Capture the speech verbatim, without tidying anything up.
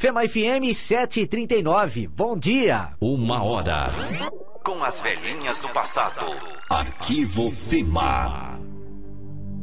Fema F M sete e trinta e nove. Bom dia. Uma hora. Com as velhinhas do passado. Arquivo Fema.